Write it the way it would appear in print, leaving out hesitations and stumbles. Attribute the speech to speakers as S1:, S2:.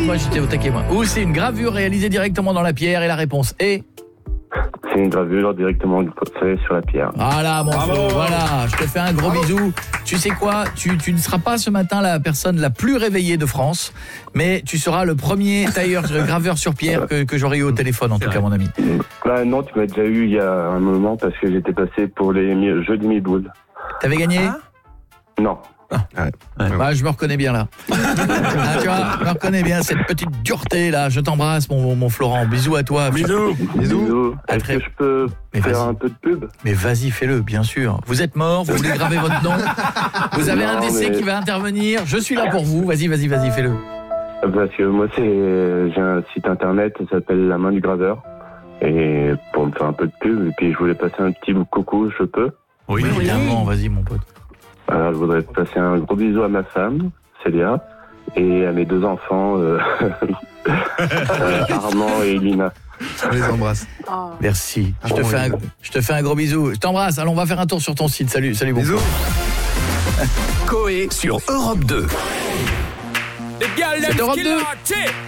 S1: moi j'étais au taquet moi. Ou c'est une gravure réalisée directement dans la pierre et la réponse est...
S2: C'est une gravure directement sur la pierre.
S1: Voilà mon Flo, voilà, je te fais un gros bisou. Tu sais quoi, tu ne seras pas ce matin la personne la plus réveillée de France, mais tu seras le premier tailleur graveur sur pierre que j'aurai eu au téléphone en tout cas mon ami.
S2: Bah non, tu m'as déjà eu il y a un moment parce que j'étais passé pour les jeux de mi-boule.
S1: T'avais gagné ?
S2: Non.
S1: Bah, je me reconnais bien là. Tu vois, je me reconnais bien cette petite dureté là. Je t'embrasse mon Florent. Bisous à toi.
S2: Bisous. Est-ce que je peux faire un peu de pub ?
S1: Mais vas-y, fais-le, bien sûr. Vous êtes mort, vous voulez graver votre nom. Vous avez un décès qui va intervenir. Je suis là pour vous. Vas-y, fais-le.
S2: Parce que moi, j'ai un site internet, ça s'appelle La Main du Graveur. Et pour me faire un peu de pub, et puis je voulais passer un petit coucou, je peux ?
S1: Oui, évidemment, vas-y mon pote.
S2: Alors, je voudrais passer un gros bisou à ma femme, Célia, et à mes 2 enfants, Armand et Elina.
S3: On les embrasse.
S1: Merci. Je te fais un gros bisou. Je t'embrasse. Alors, on va faire un tour sur ton site. Salut bon.
S3: Bisous.
S4: Coé sur Europe 2.
S1: C'est Europe 2.